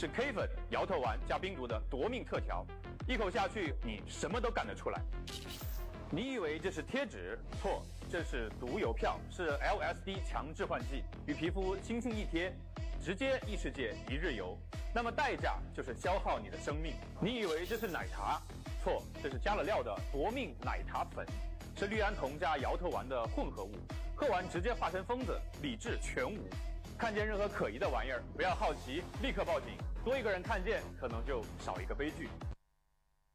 是 K 粉、摇头丸加冰毒的夺命特调，一口下去你什么都干得出来。你以为这是贴纸？错，这是毒邮票，是 LSD 强制换剂，与皮肤轻轻一贴，直接异世界一日游。那么代价就是消耗你的生命。你以为这是奶茶？错，这是加了料的夺命奶茶粉，是氯胺酮加摇头丸的混合物，喝完直接化成疯子，理智全无。看见任何可疑的玩意儿，不要好奇，立刻报警。多一个人看见，可能就少一个悲剧。